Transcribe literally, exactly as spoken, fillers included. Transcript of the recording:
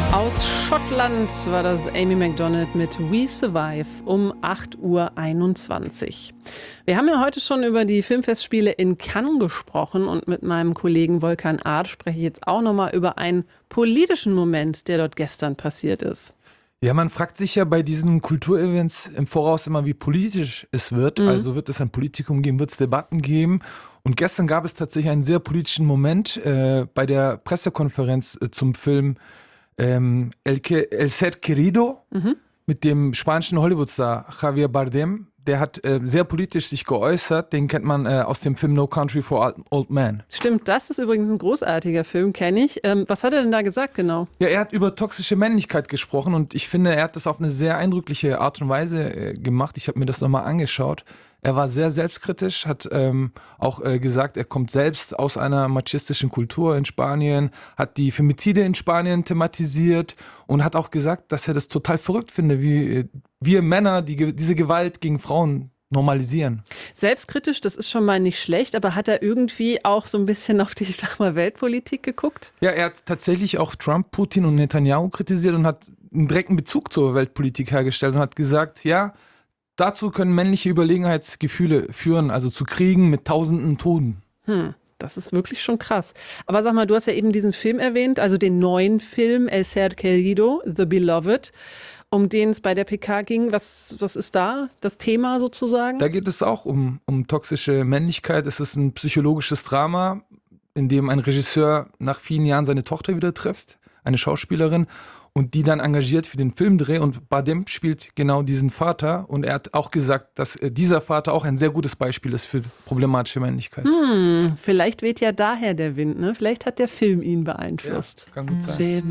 Aus Schottland war das Amy Macdonald mit We Survive um acht Uhr einundzwanzig. Wir haben ja heute schon über die Filmfestspiele in Cannes gesprochen und mit meinem Kollegen Volkan Art spreche ich jetzt auch nochmal über einen politischen Moment, der dort gestern passiert ist. Ja, man fragt sich ja bei diesen Kulturevents im Voraus immer, wie politisch es wird. Mhm. Also wird es ein Politikum geben, wird es Debatten geben. Und gestern gab es tatsächlich einen sehr politischen Moment äh, bei der Pressekonferenz äh, zum Film ähm, El, El Ser Querido mhm. mit dem spanischen Hollywoodstar Javier Bardem. Der hat äh, sehr politisch sich geäußert. Den kennt man äh, aus dem Film No Country for Old Men. Stimmt, das ist übrigens ein großartiger Film, kenne ich. Ähm, was hat er denn da gesagt genau? Ja, er hat über toxische Männlichkeit gesprochen und ich finde, er hat das auf eine sehr eindrückliche Art und Weise äh, gemacht. Ich habe mir das nochmal angeschaut. Er war sehr selbstkritisch, hat ähm, auch äh, gesagt, er kommt selbst aus einer machistischen Kultur in Spanien, hat die Femizide in Spanien thematisiert und hat auch gesagt, dass er das total verrückt finde, wie äh, wir Männer die, diese Gewalt gegen Frauen normalisieren. Selbstkritisch, das ist schon mal nicht schlecht, aber hat er irgendwie auch so ein bisschen auf die, ich sag mal, Weltpolitik geguckt? Ja, er hat tatsächlich auch Trump, Putin und Netanyahu kritisiert und hat einen direkten Bezug zur Weltpolitik hergestellt und hat gesagt, ja, dazu können männliche Überlegenheitsgefühle führen, also zu Kriegen mit tausenden Toten. Hm, das ist wirklich schon krass. Aber sag mal, du hast ja eben diesen Film erwähnt, also den neuen Film El Ser Querido, The Beloved, um den es bei der P K ging. Was, was ist da das Thema sozusagen? Da geht es auch um, um toxische Männlichkeit. Es ist ein psychologisches Drama, in dem ein Regisseur nach vielen Jahren seine Tochter wieder trifft, eine Schauspielerin, und die dann engagiert für den Filmdreh. Und Bardem spielt genau diesen Vater. Und er hat auch gesagt, dass dieser Vater auch ein sehr gutes Beispiel ist für problematische Männlichkeit. Hm, vielleicht weht ja daher der Wind, ne? Vielleicht hat der Film ihn beeinflusst. Ja, kann gut sein.